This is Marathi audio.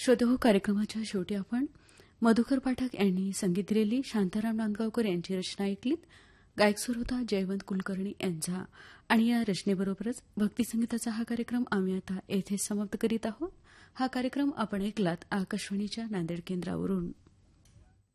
श्रोतेहो, कार्यक्रमाच्या शेवटी आपण मधुकर पाठक यांनी संगीत दिलेली शांताराम नांदगावकर यांची रचना ऐकलीत. गायक सूर होता जयवंत कुलकर्णी यांचा. आणि या रचनेबरोबरच भक्तिसंगीताचा हा कार्यक्रम आम्ही आता येथे समाप्त करीत आहोत. हा कार्यक्रम आपण ऐकलात आकाशवाणीच्या नांदेड केंद्रावरून.